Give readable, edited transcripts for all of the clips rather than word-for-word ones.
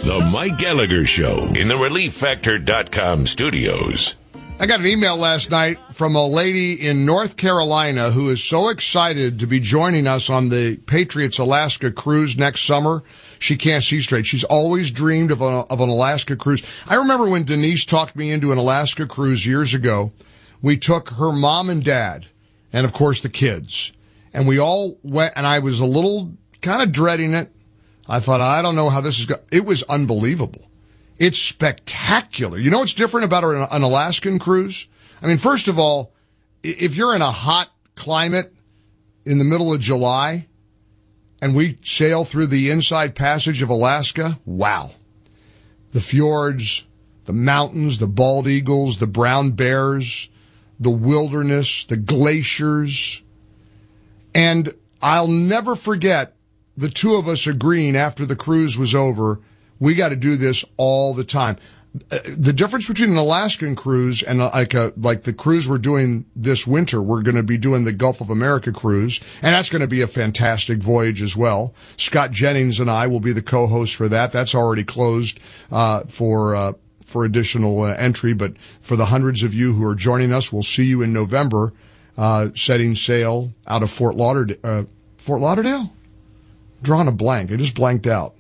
The Mike Gallagher Show in the ReliefFactor.com studios. I got an email last night from a lady in North Carolina who is so excited to be joining us on the Patriots Alaska cruise next summer. She can't see straight. She's always dreamed of an Alaska cruise. I remember when Denise talked me into an Alaska cruise years ago. We took her mom and dad and, of course, the kids. And we all went, and I was a little kind of dreading it. I thought, I don't know how this is going. It was unbelievable. It's spectacular. You know what's different about an Alaskan cruise? I mean, first of all, if you're in a hot climate in the middle of July and we sail through the inside passage of Alaska, wow. The fjords, the mountains, the bald eagles, the brown bears, the wilderness, the glaciers. And I'll never forget the two of us agreeing after the cruise was over, we got to do this all the time. The difference between an Alaskan cruise and like the cruise we're doing this winter, we're going to be doing the Gulf of America cruise, and that's going to be a fantastic voyage as well. Scott Jennings and I will be the co-hosts for that. That's already closed for additional entry, but for the hundreds of you who are joining us, we'll see you in November setting sail out of Fort Lauderdale. Fort Lauderdale? Drawing a blank. I just blanked out.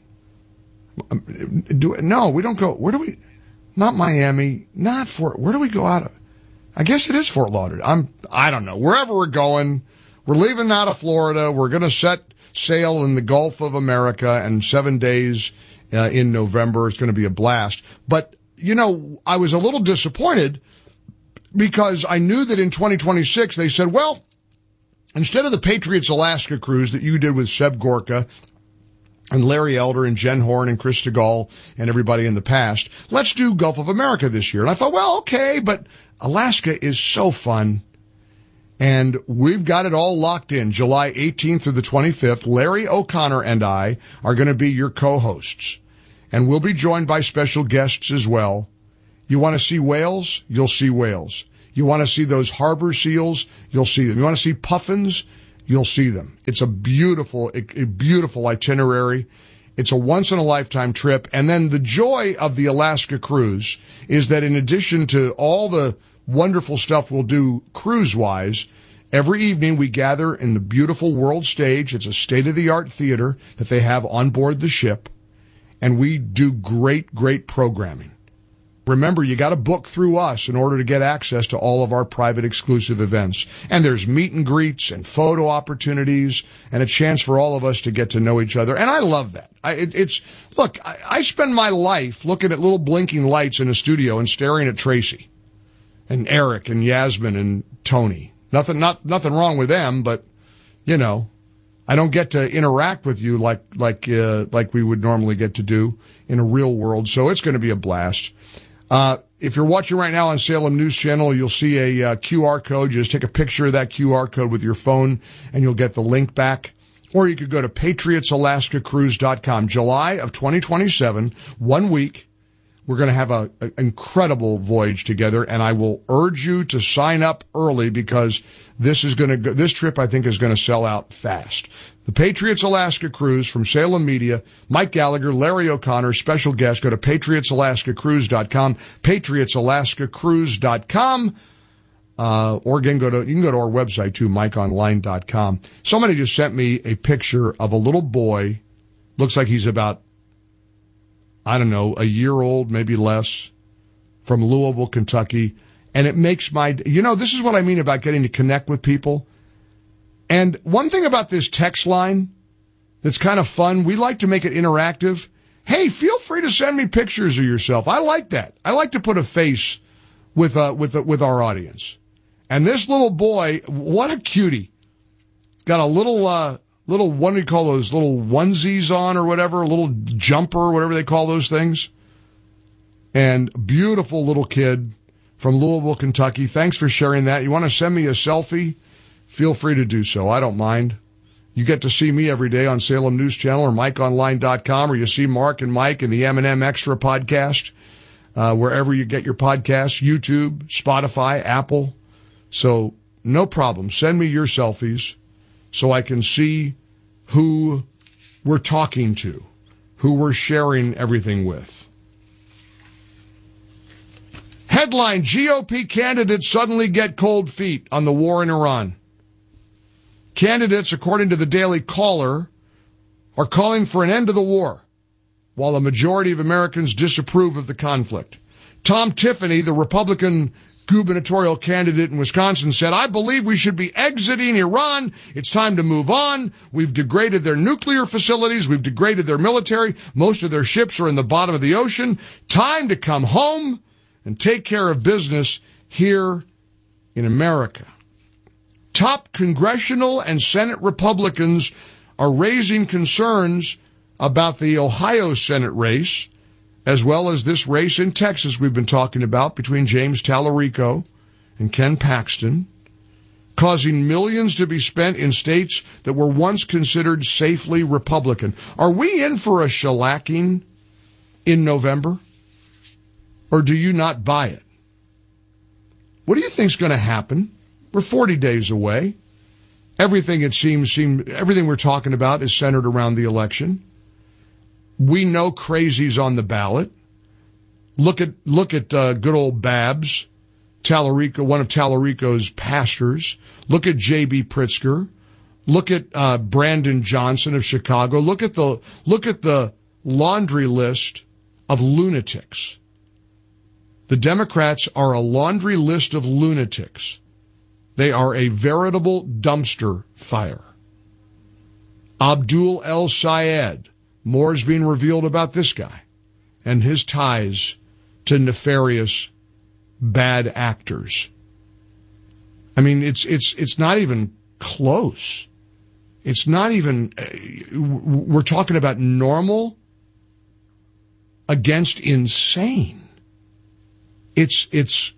No, we don't go. Where do we? Not Miami. Not Fort. Where do we go out of? I guess it is Fort Lauderdale. I don't know. Wherever we're going, we're leaving out of Florida. We're going to set sail in the Gulf of America, and 7 days in November. It's going to be a blast. But you know, I was a little disappointed because I knew that in 2026 they said, well, instead of the Patriots Alaska cruise that you did with Seb Gorka and Larry Elder and Jen Horn and Chris DeGaulle and everybody in the past, let's do Gulf of America this year. And I thought, well, okay, but Alaska is so fun. And we've got it all locked in. July 18th through the 25th, Larry O'Connor and I are going to be your co-hosts. And we'll be joined by special guests as well. You want to see whales? You'll see whales. You want to see those harbor seals? You'll see them. You want to see puffins? You'll see them. It's a beautiful itinerary. It's a once-in-a-lifetime trip. And then the joy of the Alaska cruise is that in addition to all the wonderful stuff we'll do cruise-wise, every evening we gather in the beautiful World Stage. It's a state-of-the-art theater that they have on board the ship. And we do great, great programming. Remember, you got to book through us in order to get access to all of our private exclusive events. And there's meet and greets and photo opportunities and a chance for all of us to get to know each other. And I love that. I spend my life looking at little blinking lights in a studio and staring at Tracy and Eric and Yasmin and Tony. Nothing wrong with them, but you know, I don't get to interact with you like we would normally get to do in a real world. So it's going to be a blast. If you're watching right now on Salem News Channel, you'll see a QR code. You just take a picture of that QR code with your phone and you'll get the link back. Or you could go to PatriotsAlaskaCruise.com. July of 2027, 1 week, we're going to have an incredible voyage together, and I will urge you to sign up early because this trip I think is going to sell out fast. The Patriots Alaska Cruise from Salem Media, Mike Gallagher, Larry O'Connor, special guest. Go to PatriotsAlaskaCruise.com, PatriotsAlaskaCruise.com. Or again, you can go to our website too, MikeOnline.com. Somebody just sent me a picture of a little boy. Looks like he's about, I don't know, a year old, maybe less, from Louisville, Kentucky. And it makes this is what I mean about getting to connect with people. And one thing about this text line that's kind of fun, we like to make it interactive. Hey, feel free to send me pictures of yourself. I like that. I like to put a face with our audience. And this little boy, what a cutie. Got a little, what do you call those, little onesies on or whatever, a little jumper, whatever they call those things. And beautiful little kid from Louisville, Kentucky. Thanks for sharing that. You want to send me a selfie? Feel free to do so. I don't mind. You get to see me every day on Salem News Channel or MikeOnline.com, or you see Mark and Mike in the M&M Extra podcast, wherever you get your podcasts, YouTube, Spotify, Apple. So no problem. Send me your selfies so I can see who we're talking to, who we're sharing everything with. Headline, GOP candidates suddenly get cold feet on the war in Iran. Candidates, according to the Daily Caller, are calling for an end to the war, while a majority of Americans disapprove of the conflict. Tom Tiffany, the Republican gubernatorial candidate in Wisconsin, said, I believe we should be exiting Iran. It's time to move on. We've degraded their nuclear facilities. We've degraded their military. Most of their ships are in the bottom of the ocean. Time to come home and take care of business here in America. Top congressional and Senate Republicans are raising concerns about the Ohio Senate race, as well as this race in Texas we've been talking about between James Tallarico and Ken Paxton, causing millions to be spent in states that were once considered safely Republican. Are we in for a shellacking in November? Or do you not buy it? What do you think's going to happen? We're 40 days away. Everything, it seems, everything we're talking about is centered around the election. We know crazy's on the ballot. Look at good old Babs, Tallarico, one of Tallarico's pastors. Look at J.B. Pritzker. Look at Brandon Johnson of Chicago. Look at the laundry list of lunatics. The Democrats are a laundry list of lunatics. They are a veritable dumpster fire. Abdul El Sayed. More is being revealed about this guy and his ties to nefarious bad actors. I mean, it's not even close. It's not even, we're talking about normal against insane. It's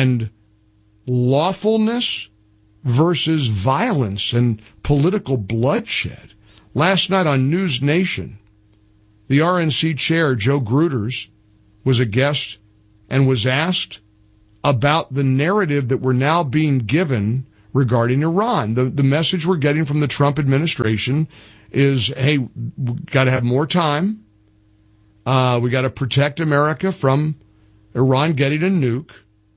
lawfulness versus violence and political bloodshed. Last night on News Nation, the RNC chair, Joe Gruters, was a guest and was asked about the narrative that we're now being given regarding Iran. The message we're getting from the Trump administration is, hey, we got to have more time. We got to protect America from Iran getting a nuke.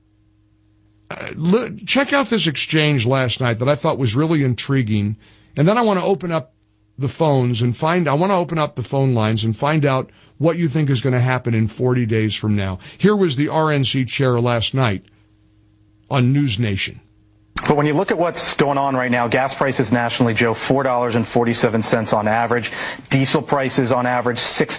Check out this exchange last night that I thought was really intriguing. And then I want to open up the phones and I want to open up the phone lines and find out what you think is going to happen in 40 days from now. Here was the RNC chair last night on News Nation. But when you look at what's going on right now, gas prices nationally, Joe, $4.47 on average. Diesel prices on average,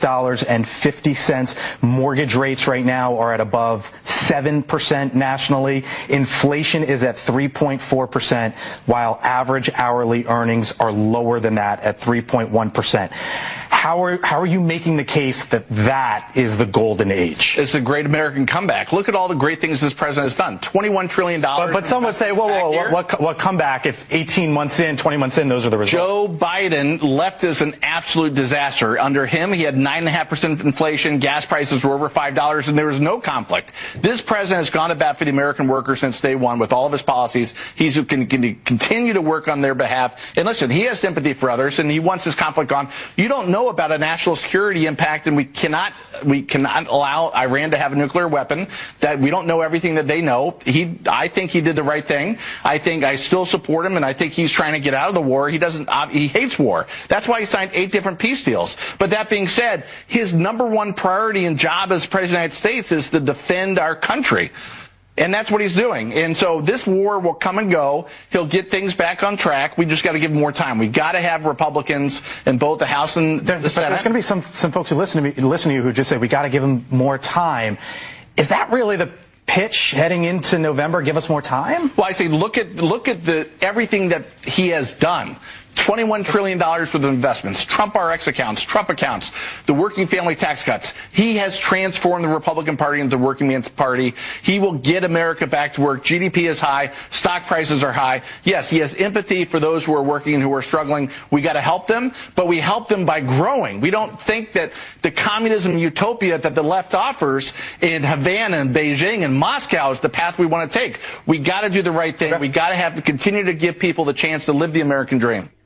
$6.50. Mortgage rates right now are at above 7% nationally. Inflation is at 3.4%, while average hourly earnings are lower than that at 3.1%. How are you making the case that that is the golden age? It's a great American comeback. Look at all the great things this president has done. $21 trillion. But some would say, what comeback if 18 months in, 20 months in, those are the results? Joe Biden left us an absolute disaster. Under him, he had 9.5% inflation, gas prices were over $5, and there was no conflict. This president has gone to bat for the American worker since day one with all of his policies. He's going to continue to work on their behalf. And listen, he has sympathy for others, and he wants this conflict gone. You don't know about a national security impact, and we cannot allow Iran to have a nuclear weapon. That we don't know everything that they know. I think he did the right thing. I still support him, and I think he's trying to get out of the war. He hates war. That's why he signed 8 different peace deals. But that being said, his number one priority and job as president of the United States is to defend our country. And that's what he's doing. And so this war will come and go. He'll get things back on track. We just got to give him more time. We got to have Republicans in both the House and the Senate. There's going to be some folks who listen to you who just say we got to give him more time. Is that really the pitch heading into November? Give us more time? Well, I say look at everything that he has done. $21 trillion worth of investments, Trump RX accounts, Trump accounts, the working family tax cuts. He has transformed the Republican Party into the working man's party. He will get America back to work. GDP is high. Stock prices are high. Yes, he has empathy for those who are working and who are struggling. We got to help them, but we help them by growing. We don't think that the communism utopia that the left offers in Havana and Beijing and Moscow is the path we want to take. We got to do the right thing. We got to continue to give people the chance to live the American dream.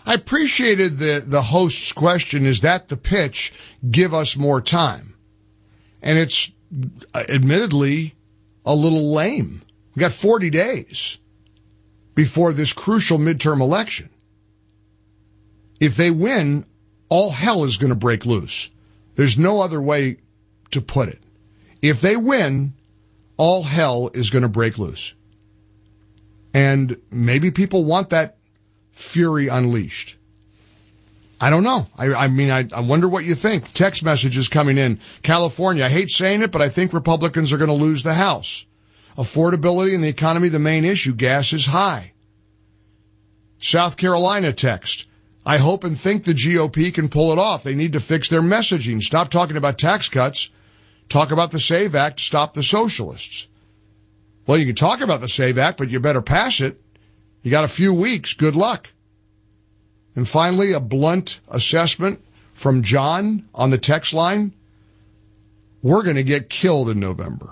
I appreciated the host's question. Is that the pitch? Give us more time. And it's admittedly a little lame. We got 40 days before this crucial midterm election. If they win, all hell is going to break loose. There's no other way to put it. If they win, all hell is going to break loose. And maybe people want that fury unleashed. I don't know. I wonder what you think. Text messages coming in. California, I hate saying it, but I think Republicans are going to lose the House. Affordability and the economy, the main issue. Gas is high. South Carolina text. I hope and think the GOP can pull it off. They need to fix their messaging. Stop talking about tax cuts. Talk about the SAVE Act. Stop the socialists. Well, you can talk about the SAVE Act, but you better pass it. You got a few weeks. Good luck. And finally, a blunt assessment from John on the text line. We're going to get killed in November.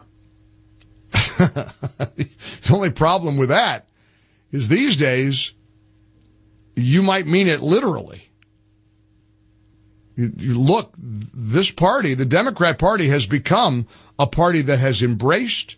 The only problem with that is these days, you might mean it literally. You look, this party, the Democrat Party, has become a party that has embraced,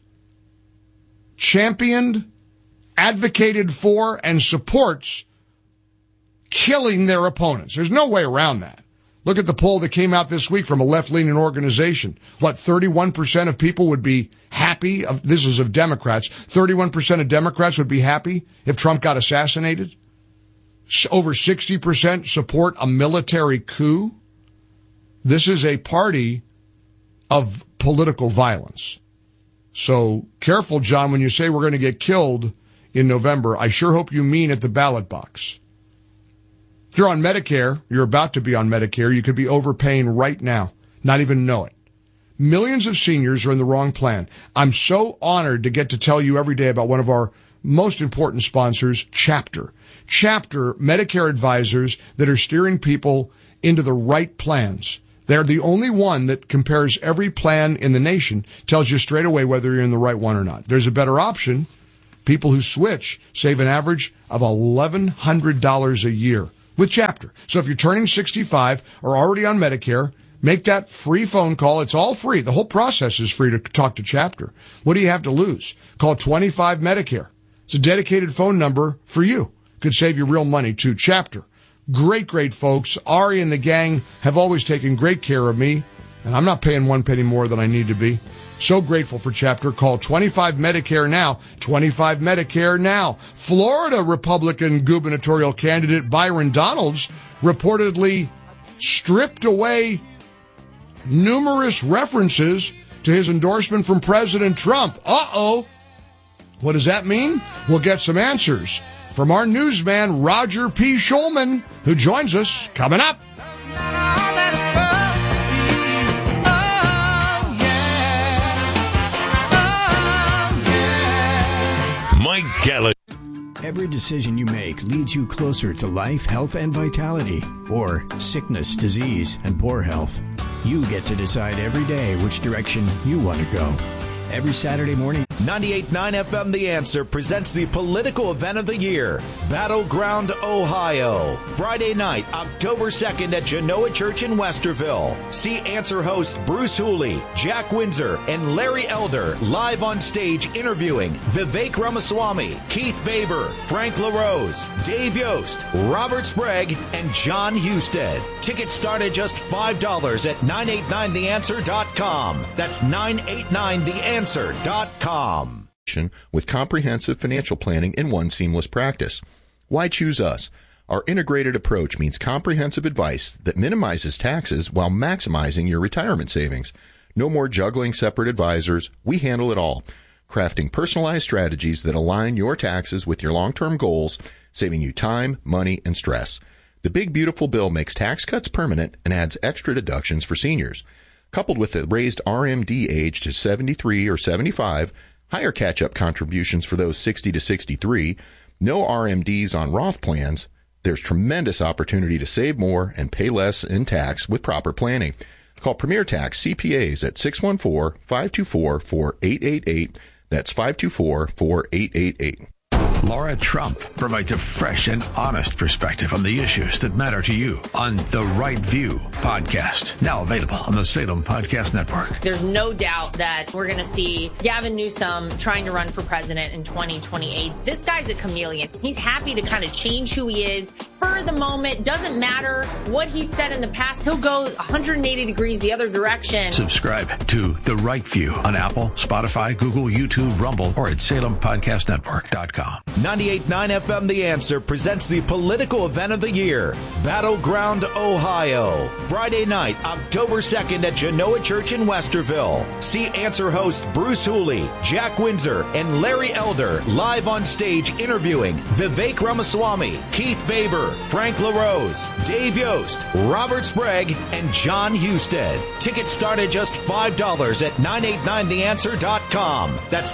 championed, advocated for, and supports killing their opponents. There's no way around that. Look at the poll that came out this week from a left-leaning organization. 31% of people would be happy, this is of Democrats, 31% of Democrats would be happy if Trump got assassinated. Over 60% support a military coup. This is a party of political violence. So careful, John, when you say we're going to get killed in November. I sure hope you mean at the ballot box. If you're on Medicare, you're about to be on Medicare, you could be overpaying right now, not even know it. Millions of seniors are in the wrong plan. I'm so honored to get to tell you every day about one of our most important sponsors, Chapter. Chapter, Medicare advisors that are steering people into the right plans. They're the only one that compares every plan in the nation, tells you straight away whether you're in the right one or not. If there's a better option, people who switch save an average of $1,100 a year with Chapter. So if you're turning 65 or already on Medicare, make that free phone call. It's all free. The whole process is free to talk to Chapter. What do you have to lose? Call 25 Medicare. It's a dedicated phone number for you. Could save you real money too. Chapter. Great, great folks. Ari and the gang have always taken great care of me, and I'm not paying one penny more than I need to be. So grateful for Chapter. Call 25 Medicare now. 25 Medicare now. Florida Republican gubernatorial candidate Byron Donalds reportedly stripped away numerous references to his endorsement from President Trump. Uh-oh. What does that mean? We'll get some answers from our newsman, Roger P. Schulman, who joins us coming up. Mike Gallagher. Every decision you make leads you closer to life, health, and vitality, or sickness, disease, and poor health. You get to decide every day which direction you want to go. Every Saturday morning, 98.9 FM The Answer presents the political event of the year, Battleground, Ohio. Friday night, October 2nd at Genoa Church in Westerville. See Answer hosts Bruce Hooley, Jack Windsor, and Larry Elder live on stage interviewing Vivek Ramaswamy, Keith Baber, Frank LaRose, Dave Yost, Robert Sprague, and John Husted. Tickets start at just $5 at 989theanswer.com. That's 989theanswer.com. With comprehensive financial planning in one seamless practice. Why choose us? Our integrated approach means comprehensive advice that minimizes taxes while maximizing your retirement savings. No more juggling separate advisors. We handle it all, crafting personalized strategies that align your taxes with your long-term goals, saving you time, money, and stress. The Big Beautiful Bill makes tax cuts permanent and adds extra deductions for seniors. Coupled with the raised RMD age to 73 or 75, higher catch-up contributions for those 60 to 63, no RMDs on Roth plans, there's tremendous opportunity to save more and pay less in tax with proper planning. Call Premier Tax CPAs at 614-524-4888. That's 524-4888. Laura Trump provides a fresh and honest perspective on the issues that matter to you on The Right View podcast. Now available on the Salem Podcast Network. There's no doubt that we're going to see Gavin Newsom trying to run for president in 2028. This guy's a chameleon. He's happy to kind of change who he is for the moment. Doesn't matter what he said in the past. He'll go 180 degrees the other direction. Subscribe to The Right View on Apple, Spotify, Google, YouTube, Rumble, or at SalemPodcastNetwork.com. 98.9 FM The Answer presents the political event of the year, Battleground, Ohio. Friday night, October 2nd at Genoa Church in Westerville. See Answer host Bruce Hooley, Jack Windsor, and Larry Elder live on stage interviewing Vivek Ramaswamy, Keith Baber, Frank LaRose, Dave Yost, Robert Sprague, and John Husted. Tickets start at just $5 at 989theanswer.com. That's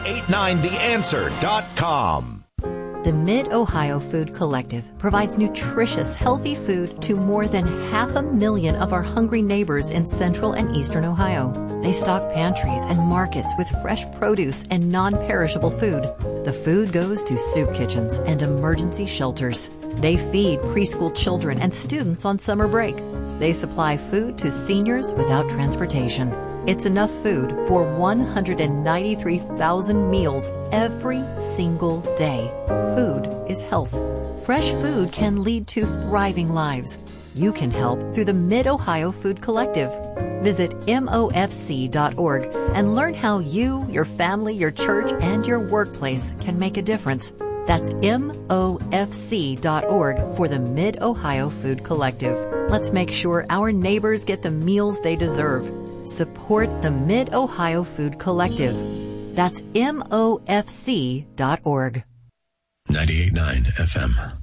989theanswer.com. The Mid-Ohio Food Collective provides nutritious, healthy food to more than 500,000 of our hungry neighbors in central and eastern Ohio. They stock pantries and markets with fresh produce and non-perishable food. The food goes to soup kitchens and emergency shelters. They feed preschool children and students on summer break. They supply food to seniors without transportation. It's enough food for 193,000 meals every single day. Food is health. Fresh food can lead to thriving lives. You can help through the Mid-Ohio Food Collective. Visit MOFC.org and learn how you, your family, your church, and your workplace can make a difference. That's MOFC.org for the Mid-Ohio Food Collective. Let's make sure our neighbors get the meals they deserve. Support the Mid-Ohio Food Collective. That's MOFC.org. 98.9 FM.